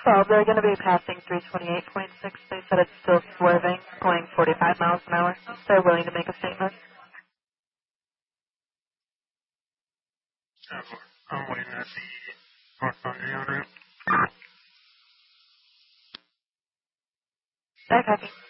Well, they're going to be passing 328.6. They said it's still swerving, going 45 miles an hour. They're willing to make a statement. I'm waiting at the northbound on it. Okay.